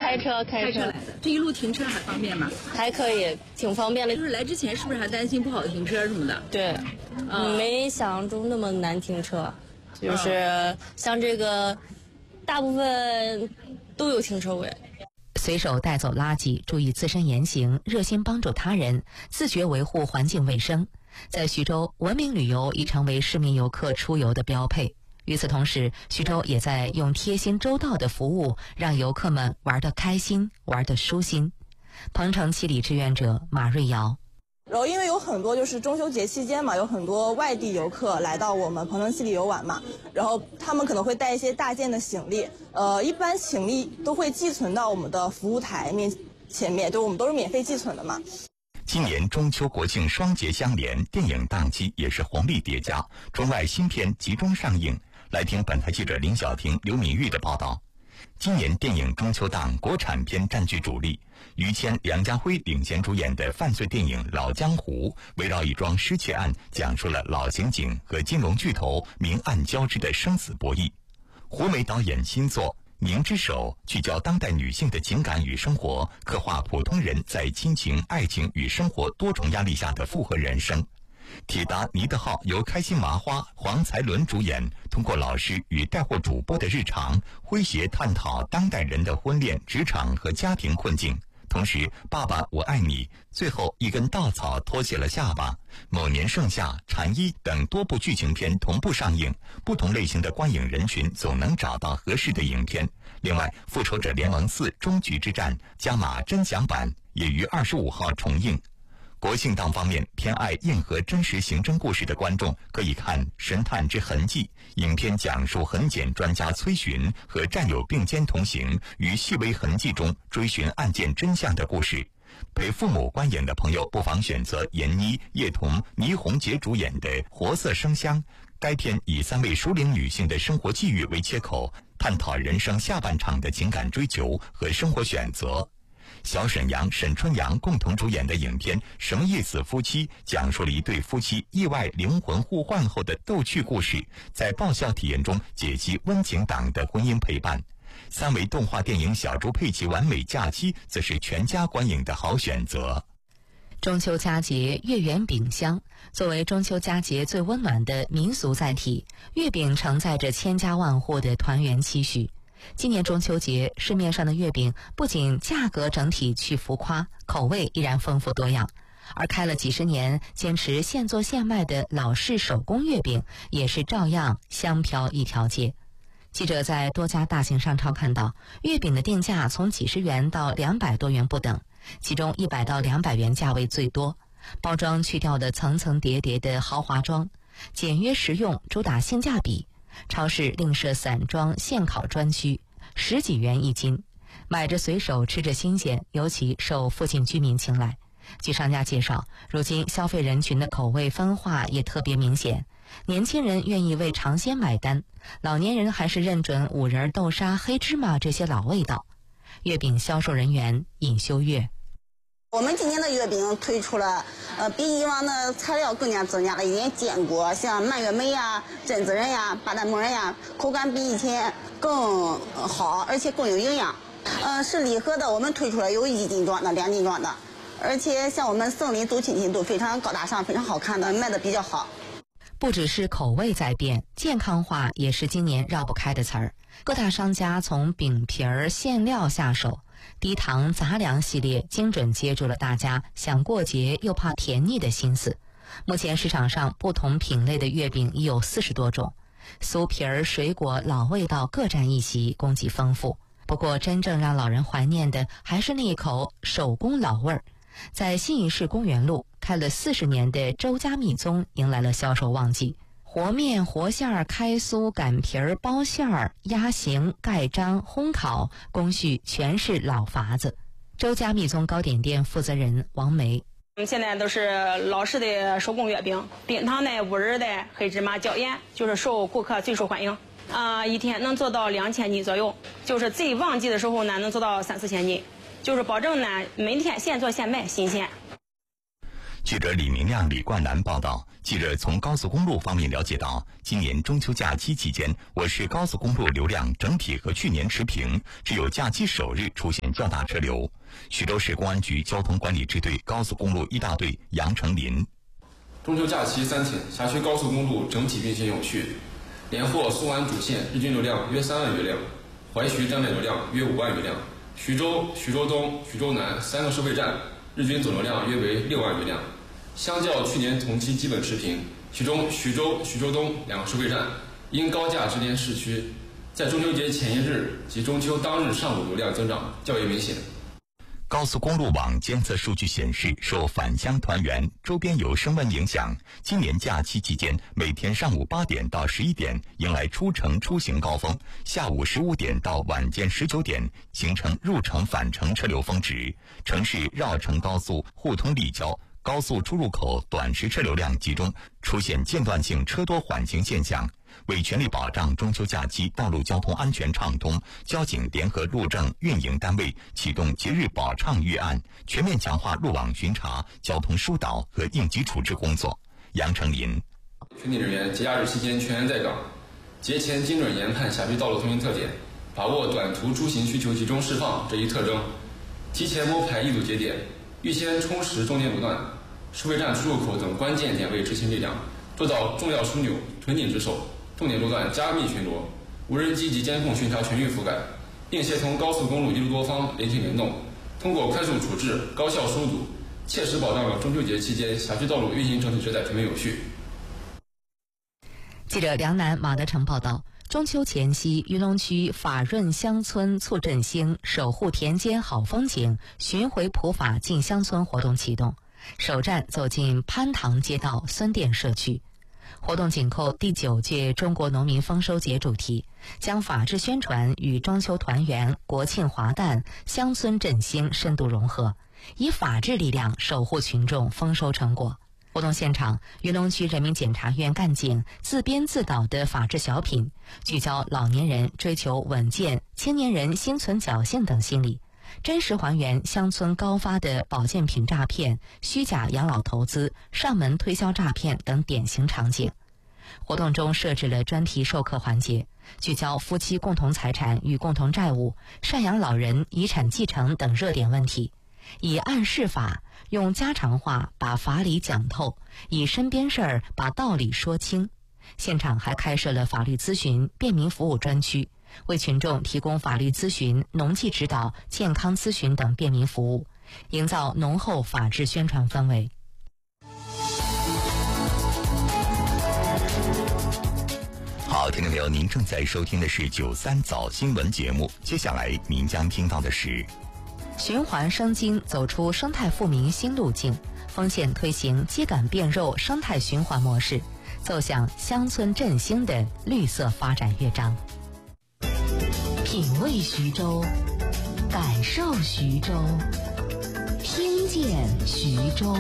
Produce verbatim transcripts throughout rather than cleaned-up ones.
开车开车来的。这一路停车还方便吗？ 还可以，挺方便的。 就是来之前是不是还担心不好停车什么的？ 对，嗯，没想象中那么难停车，就是像这个，大部分都有停车位。 随手带走垃圾，注意自身言行，热心帮助他人，自觉维护环境卫生。在徐州，文明旅游已成为市民游客出游的标配。与此同时，徐州也在用贴心周到的服务，让游客们玩得开心，玩得舒心。鹏城七里志愿者马瑞瑶。 然后因为有很多就是中秋节期间嘛，有很多外地游客来到我们鹏城七里游玩嘛，然后他们可能会带一些大件的行李，呃，一般行李都会寄存到我们的服务台面前面，就我们都是免费寄存的嘛。 今年中秋国庆双节相连，电影档期也是红利叠加，中外新片集中上映。来听本台记者林晓婷、刘敏玉的报道。今年电影中秋档国产片占据主力，于谦、梁家辉领衔主演的犯罪电影《老江湖》，围绕一桩失窃案，讲述了老刑警和金融巨头明暗交织的生死博弈。胡梅导演新作《凝之手》聚焦当代女性的情感与生活，刻画普通人在亲情、爱情与生活多重压力下的复合人生。铁达尼的号由开心麻花黄才伦主演，通过老师与带货主播的日常，诙谐探讨当代人的婚恋、职场和家庭困境。同时，爸爸我爱你，最后一根稻草脱下了下巴，某年盛夏、禅衣等多部剧情片同步上映，不同类型的观影人群总能找到合适的影片。另外，《复仇者联盟四：终局之战》加码真享版也于二十五号重映。国庆档方面，偏爱硬核真实刑侦故事的观众可以看《神探之痕迹》，影片讲述痕检专家崔寻和战友并肩同行，于细微痕迹中追寻案件真相的故事。陪父母观影的朋友不妨选择闫妮、叶童、倪虹洁主演的《活色生香》。该片以三位熟龄女性的生活际遇为切口，探讨人生下半场的情感追求和生活选择。小沈阳、沈春阳共同主演的影片《什么意思夫妻》讲述了一对夫妻意外灵魂互换后的逗趣故事，在爆笑体验中解析温情党的婚姻陪伴。三维动画电影《小猪佩奇完美假期》则是全家观影的好选择。 中秋佳节，月圆饼香。作为中秋佳节最温暖的民俗载体，月饼承载着千家万户的团圆期许。今年中秋节，市面上的月饼不仅价格整体去浮夸，口味依然丰富多样，而开了几十年、坚持现做现卖的老式手工月饼，也是照样香飘一条街。记者在多家大型商超看到，月饼的定价从几十元到两百多元不等，其中一百到两百元价位最多。包装去掉的层层叠叠的豪华装，简约实用，主打性价比。超市另设散装现烤专区，十几元一斤，买着随手吃着新鲜，尤其受附近居民青睐。据商家介绍，如今消费人群的口味分化也特别明显，年轻人愿意为尝鲜买单，老年人还是认准五仁、豆沙、黑芝麻这些老味道。月饼销售人员尹修月。 我们今年的月饼推出了，呃，比以往的材料更加增加了一点坚果，像蔓越莓呀、榛子仁呀、巴旦木仁呀，口感比以前更好，而且更有营养。呃，是礼盒的，我们推出了有一斤装的、两斤装的，而且像我们送礼走亲戚都非常高大上、非常好看的，卖的比较好。 不只是口味在变，健康化也是今年绕不开的词儿。各大商家从饼皮儿、馅料下手。低糖杂粮系列精准接住了大家想过节又怕甜腻的心思。目前市场上不同品类的月饼已有四十多种，酥皮儿、水果、老味道各占一席，供给丰富。不过真正让老人怀念的还是那一口手工老味儿。在新义市公园路开了四十年的周家密宗迎来了销售旺季。和面、和馅儿、开酥、擀皮儿、包馅儿、压形、盖章、烘烤，工序全是老法子。周家密宗糕点店负责人王梅： 我们现在都是老式的手工月饼，冰糖的、五仁的、黑芝麻、椒盐，就是受顾客最受欢迎。啊、呃，一天能做到两千斤左右，就是最旺季的时候呢，能做到三四千斤，就是保证呢每天现做现卖，新鲜。 记者李明亮、李冠南报道。记者从高速公路方面了解到，今年中秋假期期间，我市高速公路流量整体和去年持平，只有假期首日出现较大车流。徐州市公安局交通管理支队高速公路一大队杨成林： 中秋假期三天，辖区高速公路整体运行有序，连霍苏安主线日均流量约三万余辆，淮徐站内流量约五万余辆，徐州、徐州东、徐州南三个收费站日均总流量约为六万余辆。相较去年同期基本持平，其中徐州、徐州东两个收费站因高架直连市区，在中秋节前一日及中秋当日上午流量增长较为明显。 高速公路网监测数据显示，受返乡团圆、周边有升温影响，今年假期期间，每天上午八点到十一点迎来出城出行高峰，下午十五点到晚间十九点形成入城返程车流峰值，城市绕城高速互通立交。高速出入口短时车流量集中，出现间断性车多缓行现象。为全力保障中秋假期道路交通安全畅通，交警联合路政运营单位启动节日保畅预案，全面强化路网巡查、交通疏导和应急处置工作。杨成林： 全体人员节假日期间全员在岗，节前精准研判辖区道路通行特点，把握短途出行需求集中释放这一特征，提前摸排一组节点，预先充实重点路段、收费站出入口等关键点位执行力量，做到重要枢纽屯井值守，重点路段加密巡逻，无人机及监控巡查全域覆盖，并协同高速公路一路多方联系联动，通过快速处置、高效疏堵，切实保障了中秋节期间辖区道路运行整体质量平稳有序。 记者梁南、马德成报道。中秋前夕，云龙区法润乡村促振兴、守护田间好风景、巡回普法进乡村活动启动，首站走进潘塘街道孙店社区。活动紧扣第九届中国农民丰收节主题，将法治宣传与中秋团圆、国庆华诞、乡村振兴深度融合，以法治力量守护群众丰收成果。活动现场，云龙区人民检察院干警自编自导的法治小品，聚焦老年人追求稳健、青年人心存侥幸等心理，真实还原乡村高发的保健品诈骗、虚假养老投资、上门推销诈骗等典型场景。活动中设置了专题授课环节，聚焦夫妻共同财产与共同债务、赡养老人、遗产继承等热点问题，以案释法，用家常话把法理讲透，以身边事儿把道理说清。现场还开设了法律咨询、便民服务专区，为群众提供法律咨询、农技指导、健康咨询等便民服务，营造浓厚法治宣传氛围。 好，听众朋友，您正在收听的是九三早新闻节目，接下来您将听到的是循环生津，走出生态富民新路径。丰县推行秸秆变肉生态循环模式，奏响乡村振兴的绿色发展乐章。品味徐州，感受徐州，听见徐州。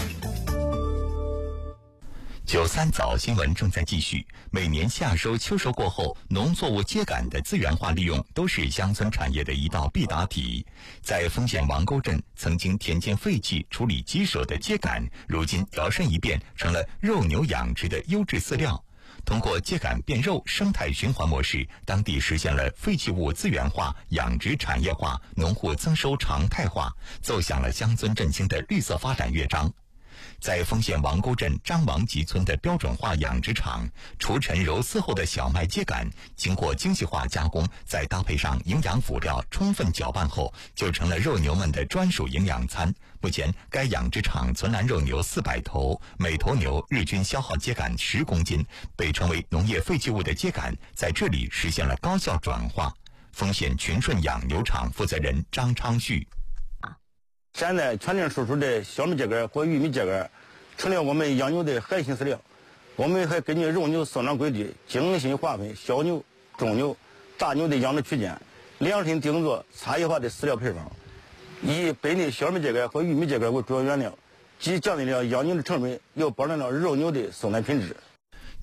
九三早新闻正在继续。每年夏收秋收过后，农作物秸秆的资源化利用都是乡村产业的一道必答题。在丰县王沟镇，曾经田间废弃处理棘手的秸秆，如今摇身一变成了肉牛养殖的优质饲料。通过秸秆变肉生态循环模式，当地实现了废弃物资源化、养殖产业化、农户增收常态化，奏响了乡村振兴的绿色发展乐章。在丰县王沟镇张王集村的标准化养殖场，除尘揉丝后的小麦秸秆，经过精细化加工，再搭配上营养辅料，充分搅拌后，就成了肉牛们的专属营养餐。目前，该养殖场存栏肉牛四百头，每头牛日均消耗秸秆十公斤，被称为农业废弃物的秸秆，在这里实现了高效转化。丰县群顺养牛场负责人张昌旭。 现在全龄输出的小麦秸秆或玉米秸秆成了我们养牛的核心饲料。我们还根据肉牛生长规律精心划分小牛、中牛、大牛的养殖区间，量身定做差异化的饲料配方，以本地小麦秸秆和玉米秸秆为主要原料，既降低了养牛的成本，又保证了肉牛的生产品质。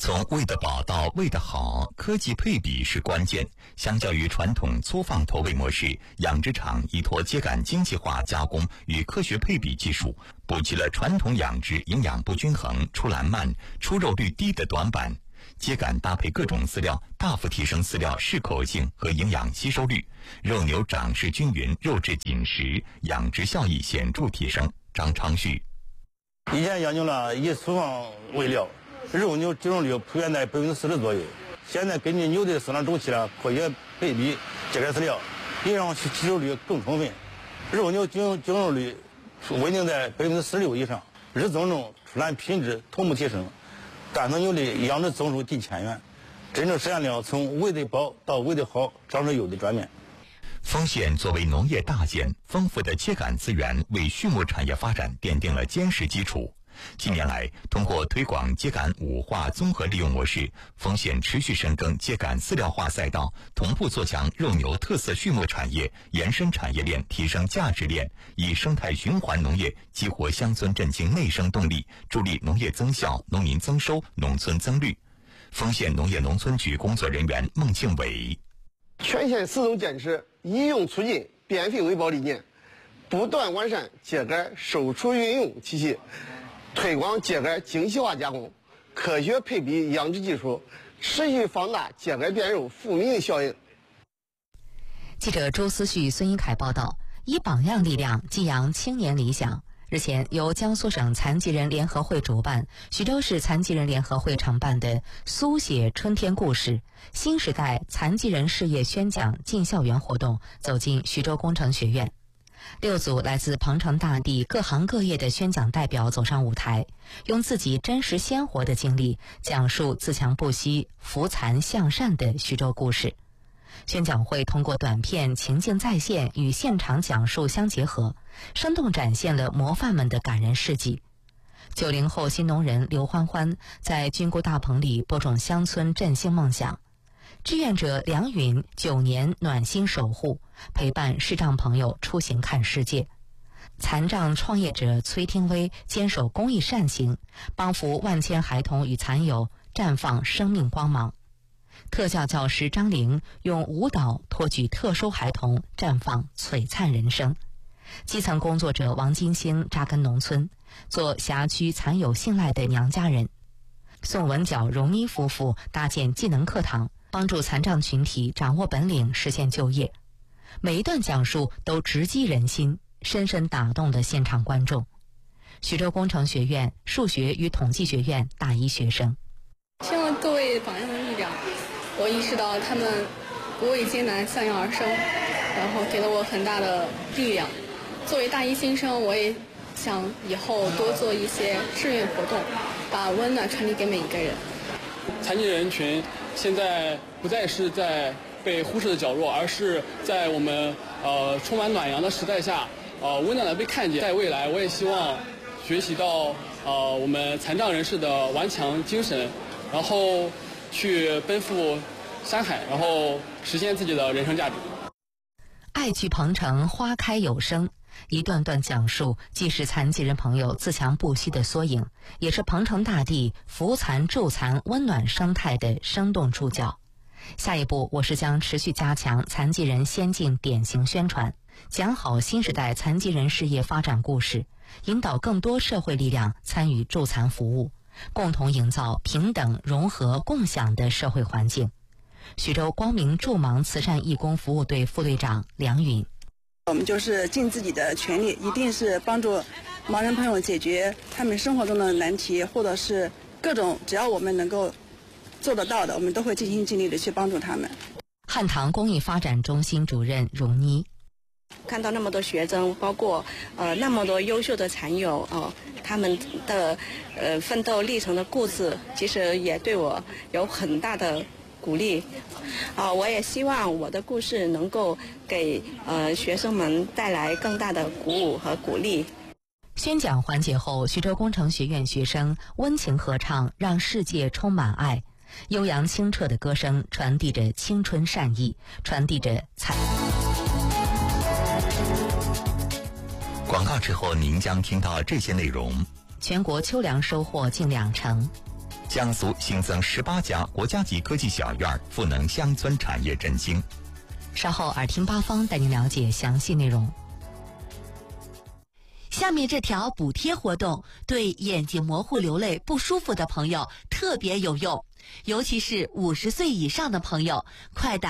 从喂得饱到喂得好，科技配比是关键。相较于传统粗放投喂模式，养殖场依托秸秆精细化加工与科学配比技术，补齐了传统养殖营养不均衡、出栏慢、出肉率低的短板。秸秆搭配各种饲料，大幅提升饲料适口性和营养吸收率，肉牛长势均匀，肉质紧实，养殖效益显著提升。张昌旭， 以前养牛了以粗放喂料，肉牛集中率普遍在百分之四十左右。现在根据牛的生长周期了，科学配比秸秆饲料，营养吸收率更充分，肉牛集中集中率稳定在百分之四十六以上，日增重、出栏品质同步提升。单头牛的养殖总数近千元，真正实现了从喂得饱到喂得好、长势优的转变。 丰县作为农业大县，丰富的秸秆资源为畜牧产业发展奠定了坚实基础。近年来，通过推广秸秆五化综合利用模式，丰县持续深耕秸秆饲料化赛道，同步做强肉牛特色畜牧产业，延伸产业链，提升价值链，以生态循环农业激活乡村振兴内生动力，助力农业增效、农民增收、农村增绿。丰县农业农村局工作人员孟庆伟， 全县始终坚持以用促进、变废为宝理念，不断完善秸秆收储运用体系，推广秸秆精细化加工、科学配比养殖技术，持续放大秸秆变肉富民的效应。 记者周思旭、孙一凯报道，以榜样力量激扬青年理想。日前，由江苏省残疾人联合会主办，徐州市残疾人联合会承办的“苏写春天故事”新时代残疾人事业宣讲进校园活动走进徐州工程学院。六组来自鹏城大地各行各业的宣讲代表走上舞台，用自己真实鲜活的经历讲述自强不息、扶残向善的徐州故事。宣讲会通过短片情境再现与现场讲述相结合，生动展现了模范们的感人事迹。九零后新农人刘欢欢在菌菇大棚里播种乡村振兴梦想，志愿者梁允九年暖心守护，陪伴视障朋友出行看世界。残障创业者崔天威坚守公益善行，帮扶万千孩童与残友绽放生命光芒。特教教师张玲用舞蹈托举特殊孩童，绽放璀璨人生。基层工作者王金星扎根农村，做辖区残有信赖的娘家人。宋文角、荣妮夫妇搭建技能课堂，帮助残障群体掌握本领，实现就业。每一段讲述都直击人心，深深打动了现场观众。徐州工程学院数学与统计学院大一学生， 听了各位榜样的力量，我意识到他们不畏艰难向阳而生，然后给了我很大的力量。作为大一新生，我也想以后多做一些志愿活动，把温暖传递给每一个人。 残疾人群现在不再是在被忽视的角落，而是在我们呃充满暖阳的时代下，呃温暖的被看见。在未来，我也希望学习到呃我们残障人士的顽强精神，然后去奔赴山海，然后实现自己的人生价值。 爱去鹏城，花开有声。一段段讲述，既是残疾人朋友自强不息的缩影，也是鹏城大地扶残助残温暖生态的生动注脚。下一步，我市将持续加强残疾人先进典型宣传，讲好新时代残疾人事业发展故事，引导更多社会力量参与助残服务，共同营造平等、融合、共享的社会环境。徐州光明助盲慈善义工服务队副队长梁允， 我们就是尽自己的全力，一定是帮助盲人朋友解决他们生活中的难题，或者是各种只要我们能够做得到的，我们都会尽心尽力的去帮助他们。 汉唐公益发展中心主任荣妮， 看到那么多学生，包括呃那么多优秀的残友哦、呃，他们的呃奋斗历程的故事，其实也对我有很大的鼓励。啊、呃，我也希望我的故事能够给呃学生们带来更大的鼓舞和鼓励。 宣讲环节后，徐州工程学院学生温情合唱《让世界充满爱》，悠扬清澈的歌声传递着青春善意，传递着彩。 广告之后，您将听到这些内容：全国秋粮收获近两成。 江苏新增十八家国家级科技小院，赋能乡村产业振兴。 稍后耳听八方带您了解详细内容。 下面这条补贴活动对眼睛模糊、流泪不舒服的朋友特别有用，尤其是五十岁以上的朋友，快打